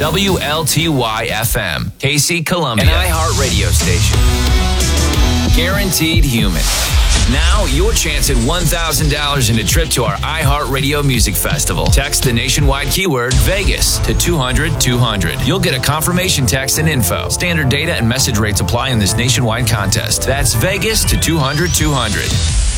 WLTY FM, KC Columbia, an iHeart radio station. Guaranteed human. Now, your chance at $1,000 and a trip to our iHeartRadio Music Festival. Text the nationwide keyword Vegas to 200-200. You'll get a confirmation text and info. Standard data and message rates apply in this nationwide contest. That's Vegas to 200-200.